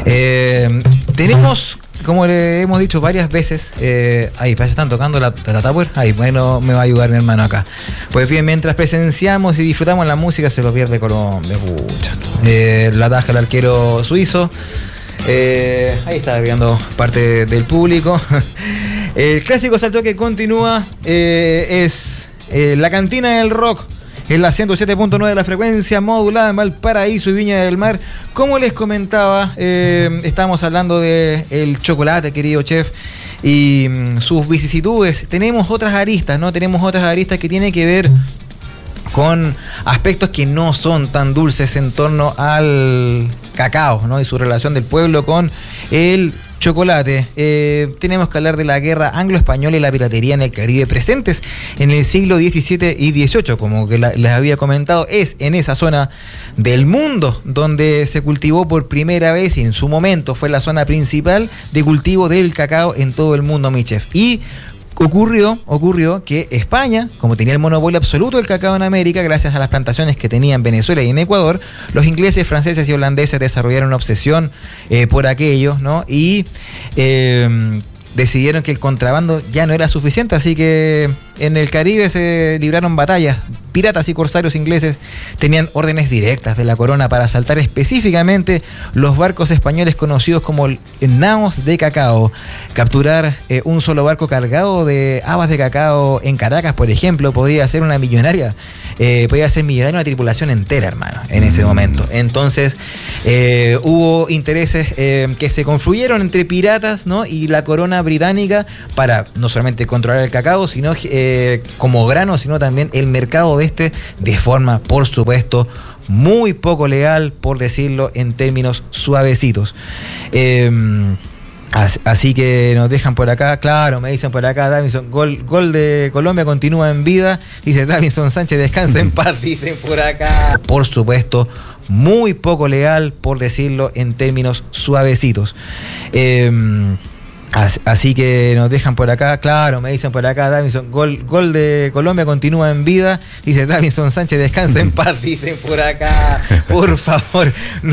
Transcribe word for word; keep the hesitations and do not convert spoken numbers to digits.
Eh, tenemos, como le hemos dicho varias veces, eh, ahí parece que están tocando la, la Tower. Ahí, bueno, me va a ayudar mi hermano acá. Pues bien, mientras presenciamos y disfrutamos la música, se lo pierde Colombia. Pucha. Eh, la ataja el arquero suizo. Eh, ahí está viendo parte del público. El clásico salto que continúa eh, es eh, la cantina del rock. En la ciento siete punto nueve de la frecuencia modulada en Valparaíso y Viña del Mar. Como les comentaba, eh, estábamos hablando de el chocolate, querido chef, y mm, sus vicisitudes. Tenemos otras aristas, ¿no? Tenemos otras aristas que tienen que ver con aspectos que no son tan dulces en torno al cacao, ¿no? Y su relación del pueblo con el chocolate. Eh, tenemos que hablar de la guerra anglo-española y la piratería en el Caribe presentes en el siglo diecisiete y dieciocho, como que la, les había comentado, es en esa zona del mundo donde se cultivó por primera vez y en su momento fue la zona principal de cultivo del cacao en todo el mundo, mi chef. Y Ocurrió, ocurrió que España, como tenía el monopolio absoluto del cacao en América, gracias a las plantaciones que tenía en Venezuela y en Ecuador, los ingleses, franceses y holandeses desarrollaron una obsesión eh, por aquello, ¿no? Y eh, decidieron que el contrabando ya no era suficiente, así que en el Caribe se libraron batallas. Piratas y corsarios ingleses tenían órdenes directas de la corona para asaltar específicamente los barcos españoles conocidos como naos de cacao. Capturar eh, un solo barco cargado de habas de cacao en Caracas, por ejemplo, podía ser una millonaria, eh, podía ser millonaria una tripulación entera, hermano, en ese momento. Entonces eh, hubo intereses eh, que se confluyeron entre piratas, ¿no? y la corona británica para no solamente controlar el cacao, sino eh, como grano, sino también el mercado de este, de forma, por supuesto, muy poco legal, por decirlo en términos suavecitos. Eh, Así que nos dejan por acá, claro, me dicen por acá, Davinson, gol, gol de Colombia, continúa en vida, dice Davinson Sánchez, descansa en paz, dicen por acá. Por supuesto, muy poco legal, por decirlo en términos suavecitos. Eh, Así que nos dejan por acá, claro, me dicen por acá, Davinson, gol, gol de Colombia, continúa en vida, dice Davinson Sánchez, descansa en paz, dicen por acá, por favor.